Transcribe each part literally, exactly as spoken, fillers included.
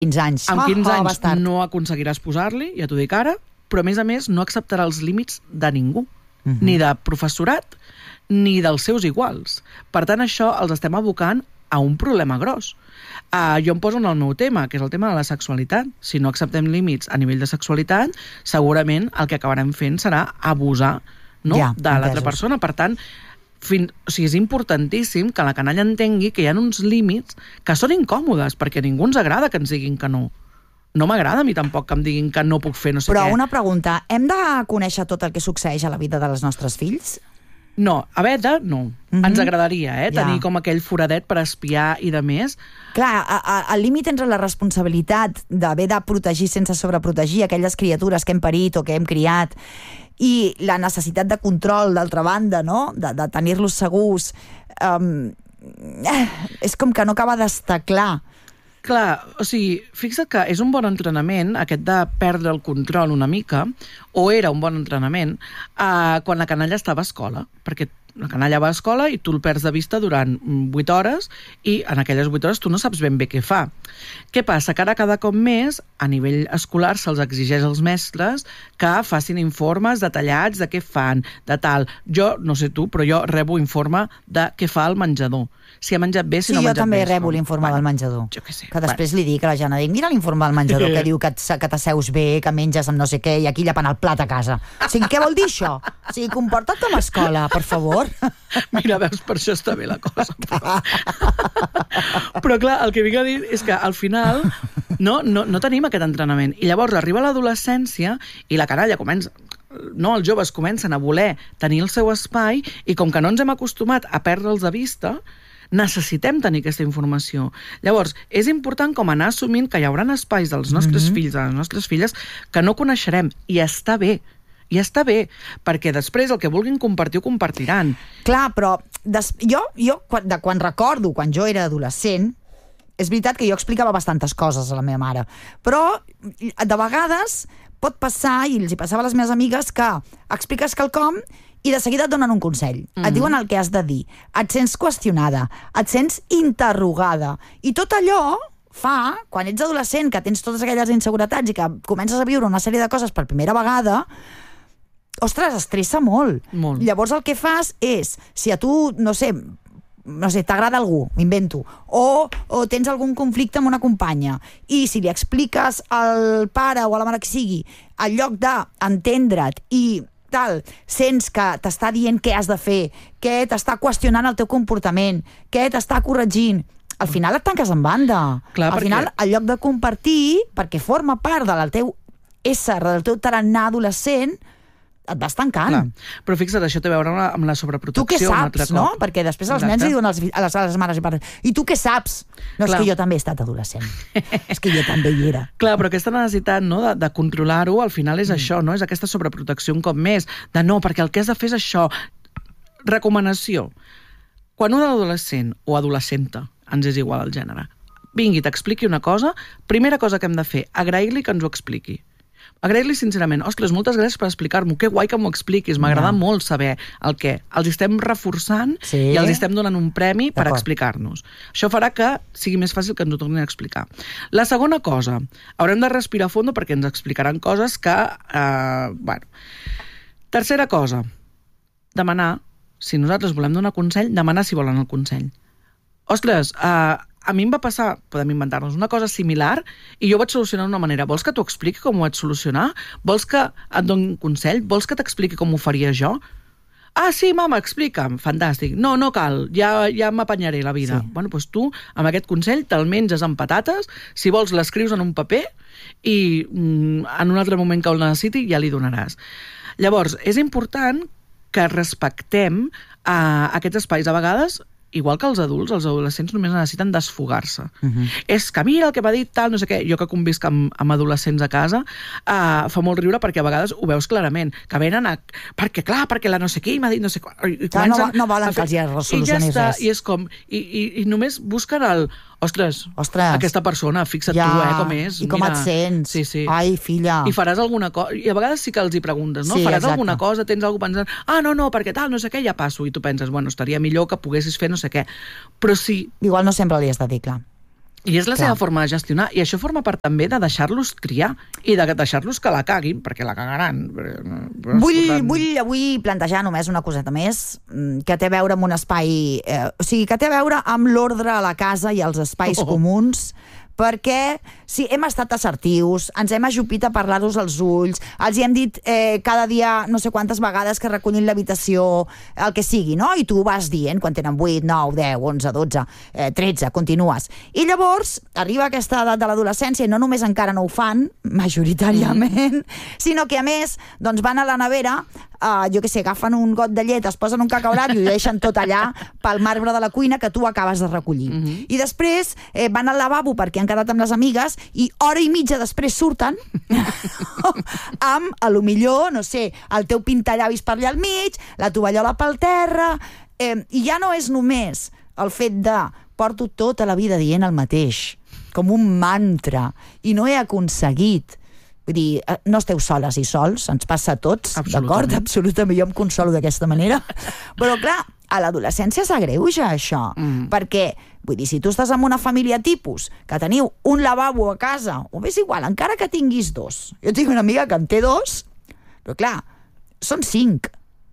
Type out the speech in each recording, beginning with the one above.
quinze anys. Amb quinze oh, oh, anys bastard. no aconseguiràs posar-li, ja t'ho dic ara, però a més a més no acceptarà els límits de ningú, uh-huh. ni de professorat, ni dels seus iguals. Per tant, això els estem abocant a un problema gros. Uh, jo em poso en el meu tema, que és el tema de la sexualitat. Si no acceptem límits a nivell de sexualitat, segurament el que acabarem fent serà abusar, no? ja, de l'altra persona. Per tant, fin... o sigui, és importantíssim que la canalla entengui que hi ha uns límits que són incòmodes, perquè a ningú ens agrada que ens diguin que no. No m'agrada a mi tampoc que em diguin que no puc fer no sé Però què. Però una pregunta, hem de conèixer tot el que succeeix a la vida dels nostres fills? No, haver de, no. Mm-hmm. Ens agradaria, eh, tenir ja. com aquell foradet per espiar i de més. Clar, a, a, el límit entre la responsabilitat d'haver de protegir sense sobreprotegir aquelles criatures que hem parit o que hem criat i la necessitat de control, d'altra banda, no? de, de tenir-los segurs, um, eh, és com que no acaba d'estar clar. Clar, o sigui, fixa't que és un bon entrenament, aquest de perdre el control una mica, o era un bon entrenament, eh, quan la canalla estava a escola, perquè la canalla va a escola i tu el perds de vista durant vuit hores i en aquelles vuit hores tu no saps ben bé què fa. Què passa? Que ara cada cop més, a nivell escolar, se'ls exigeix als mestres que facin informes detallats de què fan, de tal. Jo, no sé tu, però jo rebo informe de què fa el menjador. Si ha menjat bé, si sí, no ha menjat bé. Sí, jo també rebo no. l'informe bueno, del menjador. Jo què sé. Que després bueno. li dic a la Jana, dic, mira l'informe del menjador que diu que, que t'asseus bé, que menges amb no sé què, i aquí llepant el plat a casa. O sigui, què vol dir això? O sigui, comporta't com a escola, per favor. Mira, veus, per això està bé la cosa. Però, però clar, el que vinc a dir és que al final no, no, no tenim aquest entrenament. I llavors arriba l'adolescència i la canalla comença... No, els joves comencen a voler tenir el seu espai i com que no ens hem acostumat a perdre'ls de vista, necessitem tenir aquesta informació. Llavors, és important com anar assumint que hi haurà espais dels nostres mm-hmm. fills, de les nostres filles, que no coneixerem, i està bé. I està bé, perquè després el que vulguin compartir ho compartiran. Clar, però des... jo, jo quan, de quan recordo, quan jo era adolescent, és veritat que jo explicava bastantes coses a la meva mare, però de vegades pot passar, i els hi passava a les meves amigues, que expliques quelcom i de seguida et donen un consell. Mm-hmm. Et diuen el que has de dir. Et sents qüestionada, et sents interrogada. I tot allò fa, quan ets adolescent, que tens totes aquelles inseguretats i que comences a viure una sèrie de coses per primera vegada, ostres, estressa molt. molt. Llavors el que fas és, si a tu, no sé, no sé, t'agrada algú, m'invento, o, o tens algun conflicte amb una companya, i si li expliques al pare o a la mare que sigui, al lloc d'entendre't i tal, sents que t'està dient què has de fer, que t'està qüestionant el teu comportament, que t'està corregint, al final et tanques en banda. Clar, al perquè... final, al lloc de compartir, perquè forma part del teu ésser, del teu tarannà adolescent, et vas tancant. Clar. Però fixa't, això té a veure amb la sobreprotecció. Tu què saps, no? Perquè després els nens li diuen als, a, les, a les mares i pares, i tu què saps? No, Clar. És que jo també he estat adolescent. És que jo també hi era. Clar, però aquesta necessitat, no, de, de controlar-ho, al final és mm. això, no? És aquesta sobreprotecció un cop més, de no, perquè el que has de fer és això. Recomanació. Quan un adolescent o adolescenta, ens és igual el gènere, vingui i t'expliqui una cosa, primera cosa que hem de fer, agrair-li que ens ho expliqui. Agrair-li sincerament, ostres, moltes gràcies per explicar-m'ho, que guai que m'ho expliquis, m'agrada ja. molt saber el què. Els estem reforçant sí. i els estem donant un premi per explicar-nos. Això farà que sigui més fàcil que ens ho tornin a explicar. La segona cosa, haurem de respirar a fondo perquè ens explicaran coses que... Eh, bueno. Tercera cosa, demanar, si nosaltres volem donar consell, demanar si volen el consell. Ostres, eh, a mi em va passar, podem inventar-nos, una cosa similar i jo ho vaig solucionar d'una manera. Vols que t'ho expliqui com ho vaig solucionar? Vols que et doni un consell? Vols que t'expliqui com ho faria jo? Ah, sí, mama, explica'm. Fantàstic. No, no cal, ja, ja m'apanyaré la vida. Sí. Bueno, doncs tu, amb aquest consell, te'l menges amb patates, si vols l'escrius en un paper i mm, en un altre moment que el necessiti ja li donaràs. Llavors, és important que respectem uh, aquests espais. A vegades, igual que els adults, els adolescents només necessiten desfogar-se. Uh-huh. És que mira el que m'ha dit tal, no sé què. Jo que convisc amb, amb adolescents a casa, uh, fa molt riure perquè a vegades ho veus clarament, que venen a... Perquè, clar, perquè la no sé qui m'ha dit no sé què. I clar, no, no volen que els hi resolucionis ja res. I és com... I, i, i només busquen el... Ostres, Ostres, aquesta persona, fixa't ja, tu, eh, com és. I com mira. et sents. Sí, sí. Ai, filla. I faràs alguna cosa... I a vegades sí que els hi preguntes, no? Sí, faràs exacte. alguna cosa, tens alguna cosa pensant... Ah, no, no, perquè tal, no sé què, ja passo. I tu penses, bueno, estaria millor que poguessis fer no sé què. Però sí... Igual no sempre li has de dir, clar. I és la Clar. seva forma de gestionar, i això forma part també de deixar-los triar i de deixar-los que la caguin, perquè la cagaran. Vull, vull avui plantejar només una coseta més, que té a veure amb un espai... Eh, o sigui, que té a veure amb l'ordre a la casa i els espais oh. comuns, perquè sí, hem estat assertius, ens hem ajupit a parlar-los als ulls, els hi hem dit eh, cada dia no sé quantes vegades que recullin l'habitació, el que sigui, no? I tu vas dient, quan tenen vuit, nou, deu, onze, dotze, eh, tretze, continues. I llavors arriba aquesta edat de l'adolescència i no només encara no ho fan, majoritàriament, mm. sinó que a més doncs van a la nevera, eh, jo què sé, agafen un got de llet, es posen un cacaulat i ho deixen tot allà pel marbre de la cuina que tu acabes de recollir. Mm -hmm. I després eh, van al lavabo perquè han quedat amb les amigues i hora i mitja després surten amb, a lo millor, no sé, el teu pintallavis per allà al mig, la tovallola pel terra, eh, i ja no és només el fet de porto tota la vida dient el mateix, com un mantra, i no he aconseguit. Vull dir, no esteu soles i sols, ens passa a tots, d'acord? Absolutament, jo em consolo d'aquesta manera. Però, clar, a l'adolescència s'agreuja això, mm. perquè, vull dir, si tu estàs en una família tipus, que teniu un lavabo a casa, o és igual, encara que tinguis dos. Jo tinc una amiga que en té dos, però clar, són cinc.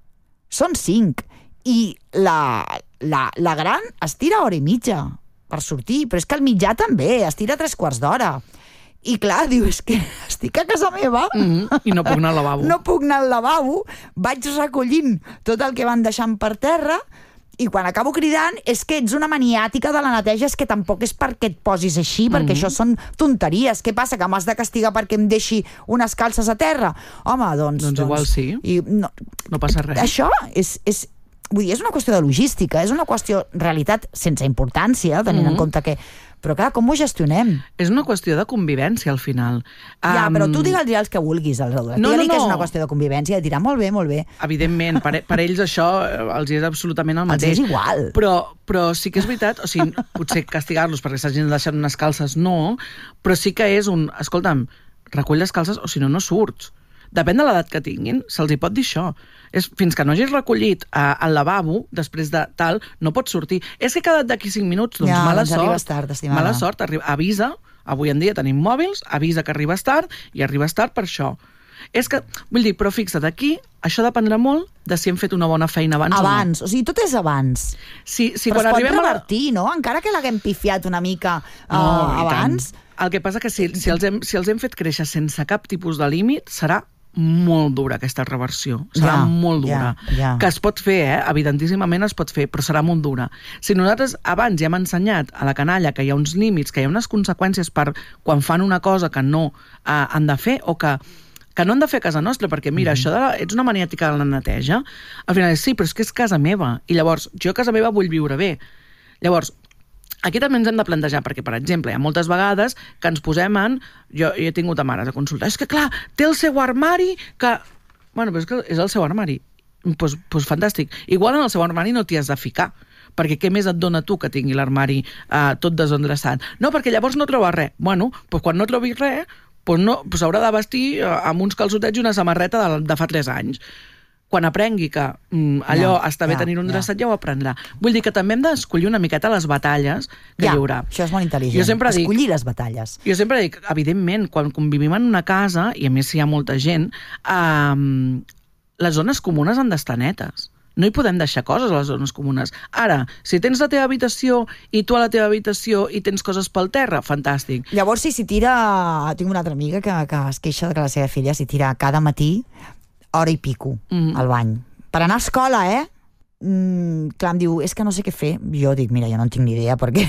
Són cinc. I la, la, la gran es tira hora i mitja per sortir, però és que el mitjà també, es tira tres quarts d'hora. I clar, diu, és que estic a casa meva mm-hmm. i no puc anar al lavabo. No puc anar al lavabo, vaig recollint tot el que van deixant per terra i quan acabo cridant és que ets una maniàtica de la neteja, és que tampoc és perquè et posis així, perquè mm-hmm. això són tonteries. Què passa, que m'has de castigar perquè em deixi unes calces a terra? Home, doncs... Doncs, doncs igual sí, i no, no passa res. Això és... és vull dir, és una qüestió de logística, és una qüestió, en realitat, sense importància, tenint mm-hmm. en compte que... Però clar, com ho gestionem? És una qüestió de convivència, al final. Ja, um... però tu digue'ls el que vulguis als adolescents. No, no, no. Que és una qüestió de convivència, i dirà molt bé, molt bé. Evidentment, per, per ells això els és absolutament el mateix. Els és igual. Però, però sí que és veritat, o sigui, potser castigar-los perquè s'hagin deixat unes calces, no, però sí que és un... Escolta'm, recull les calces o si no, no surts. Depèn de l'edat que tinguin, se'ls hi pot dir això. És, fins que no hagis recollit uh, al lavabo, després de tal, no pots sortir. És que he quedat d'aquí cinc minuts, doncs ja, mala doncs sort. Arribes tard, estimada. Mala sort, arriba, avisa, avui en dia tenim mòbils, avisa que arribes tard, i arribes tard per això. És que, vull dir, però fixa't, aquí això dependrà molt de si hem fet una bona feina abans, abans o no. O sigui, tot és abans. Sí, sí, però quan es pot arribem revertir, a la... no? Encara que l'haguem pifiat una mica uh, no, abans. El que passa que si, si, els hem, si els hem fet créixer sense cap tipus de límit, serà molt dura aquesta reversió, serà ja, molt dura, ja, ja. que es pot fer, eh? Evidentíssimament es pot fer, però serà molt dura. Si nosaltres abans ja hem ensenyat a la canalla que hi ha uns límits, que hi ha unes conseqüències per quan fan una cosa que no eh, han de fer, o que, que no han de fer a casa nostra, perquè mira, mm-hmm. això de, ets una maniàtica de la neteja, al final és sí, però és que és casa meva, i llavors jo a casa meva vull viure bé. Llavors, aquí també ens hem de plantejar, perquè, per exemple, hi ha moltes vegades que ens posem en... Jo, jo he tingut a mares a consultar. És que, clar, té el seu armari que... Bueno, però és que és el seu armari. Doncs pues, pues fantàstic. Igual en el seu armari no t'hi has de ficar, perquè què més et dona tu que tingui l'armari eh, tot desendreçat? No, perquè llavors no trobes res. Bueno, pues quan no trobis res, pues no, pues haurà de vestir eh, amb uns calçotets i una samarreta de, de fa tres anys. Quan aprengui que mm, allò ja, està bé ja, tenir un dreçat, ja. ja ho aprendrà. Vull dir que també hem d'escollir una miqueta les batalles que ja, hi haurà. Això és molt intel·ligent, jo sempre escollir dic, les batalles. Jo sempre dic, evidentment, quan convivim en una casa, i a més si hi ha molta gent, eh, les zones comunes han d'estar netes. No hi podem deixar coses a les zones comunes. Ara, si tens la teva habitació i tu a la teva habitació i tens coses pel terra, fantàstic. Llavors, si s'hi tira... Tinc una altra amiga que, que es queixa que la seva filla s'hi tira cada matí hora i pico mm. al bany. Per anar a escola, eh? Mm, clar, em diu, és que no sé què fer. Jo dic, mira, jo no en tinc ni idea, perquè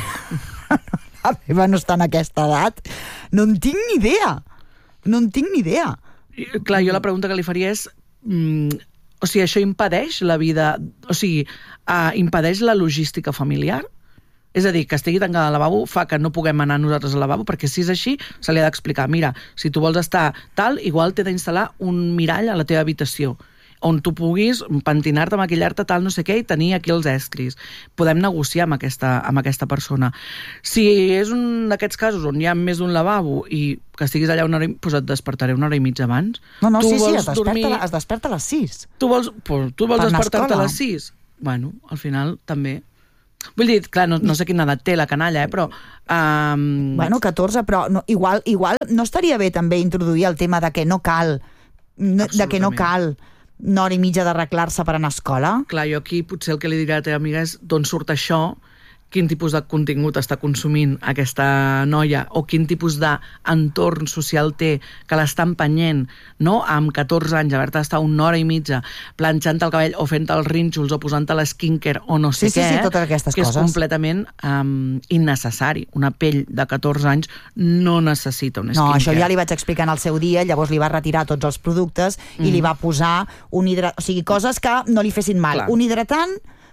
la meva no està en aquesta edat. No en tinc ni idea. No en tinc ni idea. I, clar, jo la pregunta que li faria és... Mm, o sigui, això impedeix la vida... O sigui, uh, impedeix la logística familiar? És a dir, que estigui tancada al lavabo fa que no puguem anar nosaltres al lavabo, perquè si és així, se li ha d'explicar, mira, si tu vols estar tal, igual t'he d'instal·lar un mirall a la teva habitació, on tu puguis pentinar-te, maquillar-te, tal, no sé què, i tenir aquí els estris. Podem negociar amb aquesta, amb aquesta persona. Si és un d'aquests casos on hi ha més d'un lavabo i que estiguis allà una hora, doncs et despertaré una hora i mitja abans. No, no, tu sí, sí, es desperta, dormir... es desperta a les sis. Tu vols, pues, tu vols despertar-te a les sis? Bueno, al final també... Vull dir, clar, no, no sé quina edat té la canalla, eh, però... Um... Bueno, catorze, però no, igual, igual no estaria bé també introduir el tema de que no cal, no, de que no cal una hora i mitja d'arreglar-se per anar a escola? Clar, jo aquí potser el que li diré a la teva amiga és d'on surt això, quin tipus de contingut està consumint aquesta noia o quin tipus d'entorn social té que l'està empenyent, no? Amb catorze anys, haver-te d'estar una hora i mitja planxant el cabell o fent els rínxols o posant-te l'eskinker o no sé sí, què, sí, sí, totes aquestes que coses. És completament um, innecessari. Una pell de catorze anys no necessita un skincare. No, això ja li vaig explicar en el seu dia, llavors li va retirar tots els productes mm. i li va posar un hidratant, o sigui, coses que no li fessin mal. Clar. Un hidratant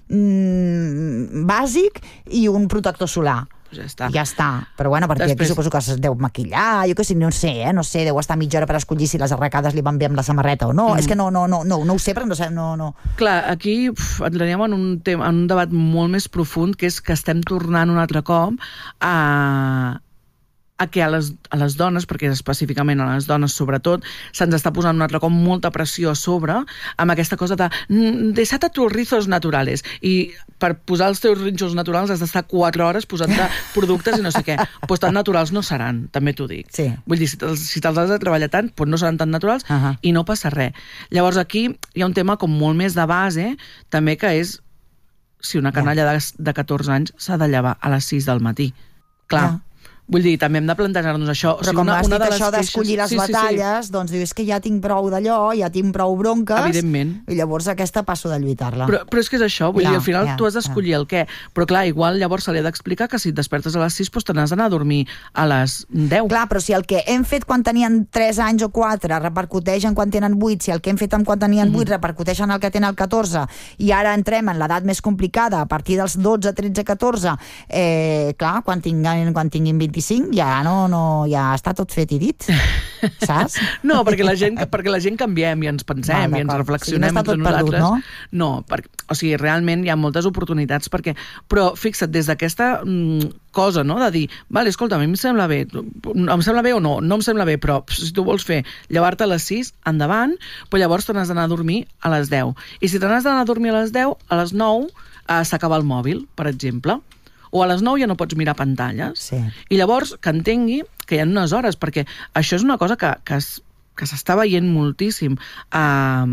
Mm, bàsic i un protector solar. Ja està. Ja està. Però bueno, a partir Després... d'aquí suposo que es deu maquillar, jo que sé, no sé, eh? no sé, deu estar mitja hora per escollir si les arracades li van bé amb la samarreta o no. Mm. És que no, no, no, no, no ho sé, però no sé, no, no. Clar, aquí uf, entraríem en un, tema, en un debat molt més profund, que és que estem tornant un altre cop a... a que a les, a les dones, perquè específicament a les dones sobretot, se'ns està posant un altre cop molta pressió a sobre amb aquesta cosa de desata tus rizos naturales, i per posar els teus rínxols naturals has d'estar quatre hores posant-te productes i no sé què. Pues tan naturals no seran, també t'ho dic. Sí. Vull dir, si te'ls si te has de treballar tant, pues no seran tan naturals uh-huh. i no passa res. Llavors aquí hi ha un tema com molt més de base, també, que és si una canalla yeah. de, de catorze anys s'ha de llevar a les sis del matí. Clar, yeah. Vull dir, també hem de plantejar-nos això. Però o sigui, com una, has dit de això d'escollir les sí, batalles, sí, sí. doncs dius que ja tinc prou d'allò, ja tinc prou bronques, evidentment. I llavors aquesta passo de lluitar-la. Però, però és que és això, vull ja, dir, al final ja, tu has d'escollir ja. el què. Però clar, igual llavors se li ha d'explicar que si et despertes a les sis, doncs te n'has d'anar a dormir a les deu. Clar, però si el que hem fet quan tenien tres anys o quatre repercuteix en quan tenen vuit, si el que hem fet quan tenien vuit mm-hmm. repercuteix en el que tenen el catorze, i ara entrem en l'edat més complicada, a partir dels dotze, tretze, catorze, eh, clar, quan tinguin, quan tinguin vint-i-cinc, ja no no, ja està tot fet i dit, saps? No, perquè la gent, perquè la gent canviem i ens pensem no, i ens reflexionem sí, no entre nosaltres. Perdut, no? No, perquè, o sigui, realment hi ha moltes oportunitats, perquè, però fixa't, des d'aquesta mm, cosa, no?, de dir, vale, escolta, a mi em sembla bé, em sembla bé o no, no em sembla bé, però si tu vols fer llevar-te a les sis, endavant, però llavors te n'has d'anar a dormir a les deu. I si te n'has d'anar a dormir a les deu, a les nou eh, s'acaba el mòbil, per exemple. O a les nou ja no pots mirar pantalles. Sí. I llavors que entengui que hi ha unes hores, perquè això és una cosa que, que, es, que s'està veient moltíssim a,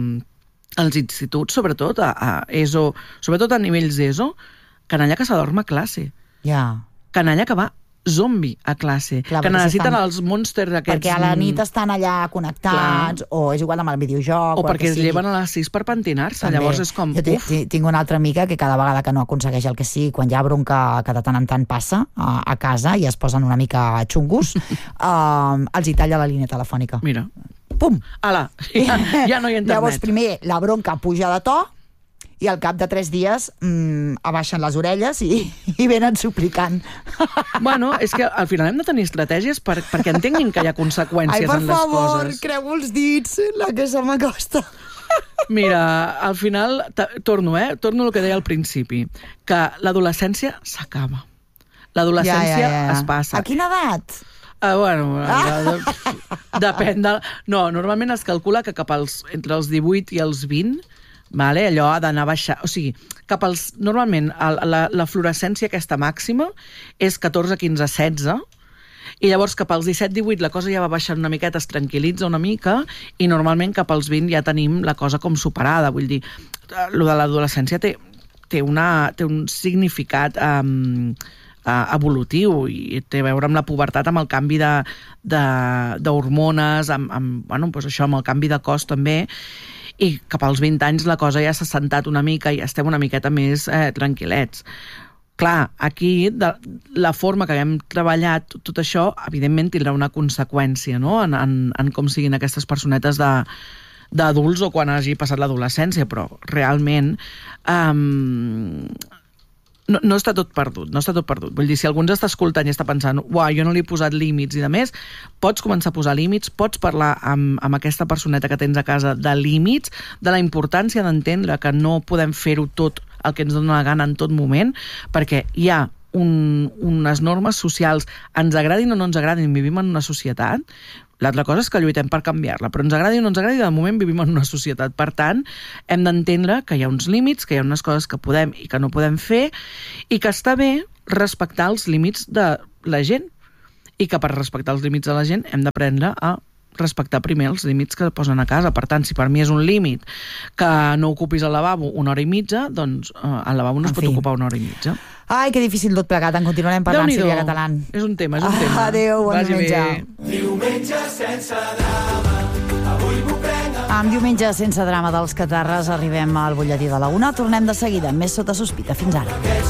als instituts, sobretot a, a ESO, sobretot a nivells d'ESO, canalla que s'adorm a classe. Ja. Yeah. Canalla que va zombi a classe, clar, que necessiten estan... els mònsters aquests... Perquè a la nit estan allà connectats, clar. O és igual amb el videojoc... O, o perquè es sigui. lleven a les sis per pentinar-se, llavors és com... Jo tinc una altra amiga que cada vegada que no aconsegueix el que sigui, quan hi ha bronca que de tant en tant passa a, a casa i es posen una mica xungos, uh, els hi talla la línia telefònica. Mira. Pum! Ala, ja, ja no hi ha internet. Llavors primer la bronca puja de to, i al cap de tres dies mmm, abaixen les orelles i, i venen suplicant. Bueno, és que al final hem de tenir estratègies per, perquè entenguin que hi ha conseqüències Ai, en les favor, coses. Ai, per favor, creu els dits, la que se m'acosta. Mira, al final, torno, eh? Torno al que deia al principi, que l'adolescència s'acaba. L'adolescència ja, ja, ja. es passa. A quina edat? Ah, bueno, ah. depèn de... No, normalment es calcula que cap als, entre els divuit i els vint, vale, allò ha d'anar a baixar, o sigui, cap als, normalment la, la fluorescència aquesta màxima és catorze, quinze, setze, i llavors cap als disset, divuit la cosa ja va baixant una miqueta, es tranquil·litza una mica, i normalment cap als vint ja tenim la cosa com superada, vull dir, lo de l'adolescència té, té, una, té un significat um, uh, evolutiu, i té a veure amb la pubertat, amb el canvi d'hormones, amb, amb, bueno, doncs això, amb el canvi de cos també, i cap als vint anys la cosa ja s'ha sentat una mica i estem una miqueta més eh, tranquil·lets. Clar, aquí de, la forma que hem treballat tot això, evidentment tindrà una conseqüència, no?, en, en, en com siguin aquestes personetes de, d'adults o quan hagi passat l'adolescència, però realment um, no, no està tot perdut, no està tot perdut. Vull dir, si algú ens està escoltant i està pensant uau, jo no li he posat límits i de més, pots començar a posar límits, pots parlar amb, amb aquesta personeta que tens a casa de límits, de la importància d'entendre que no podem fer-ho tot el que ens dona la gana en tot moment, perquè hi ha un, unes normes socials, ens agradin o no ens agradin, vivim en una societat. L'altra cosa és que lluitem per canviar-la, però ens agradi o no ens agradi, de moment vivim en una societat. Per tant, hem d'entendre que hi ha uns límits, que hi ha unes coses que podem i que no podem fer, i que està bé respectar els límits de la gent, i que per respectar els límits de la gent hem d'aprendre a respectar primer els límits que posen a casa. Per tant, si per mi és un límit que no ocupis el lavabo una hora i mitja, doncs eh, el lavabo no es pot ocupar una hora i mitja. Ai, que difícil tot plegat, en continuarem parlant, Sílvia Catalán. És un tema, és un tema. Adéu, bon diumenge. Diumenge sense drama, avui m'ho prenc. Amb Diumenge sense drama dels Catarres arribem al butlletí de la una. Tornem de seguida, més Sota Sospita. Fins ara.